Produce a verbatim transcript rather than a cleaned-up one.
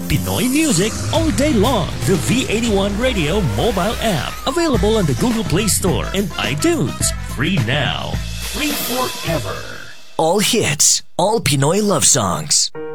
Pinoy music all day long. The V eighty-one Radio mobile app. Available on the Google Play Store and iTunes. Free now. Free forever. All hits, all Pinoy love songs.